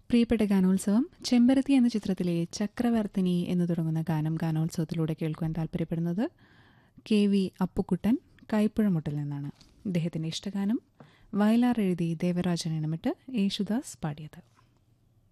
പ്രിയപ്പെട്ട ഗാനോത്സവം ചെമ്പരത്തി എന്ന ചിത്രത്തിലെ ചക്രവർത്തിനി എന്ന് തുടങ്ങുന്ന ഗാനം ഗാനോത്സവത്തിലൂടെ കേൾക്കുവാൻ താല്പര്യപ്പെടുന്നത് KV അപ്പുക്കുട്ടൻ കൈപ്പുഴമുട്ടിൽ നിന്നാണ്. ഇദ്ദേഹത്തിൻ്റെ ഇഷ്ടഗാനം വയലാർ എഴുതി ദേവരാജൻ ഇണമിട്ട് യേശുദാസ് പാടിയത്.